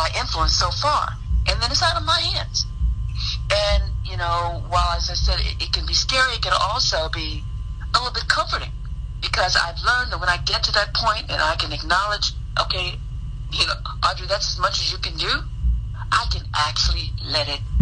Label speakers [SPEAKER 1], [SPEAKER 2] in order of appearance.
[SPEAKER 1] my influence so far, and then it's out of my hands. And, while, as I said, it can be scary, it can also be a little bit comforting, because I've learned that when I get to that point and I can acknowledge, okay, Audrey, that's as much as you can do, I can actually let it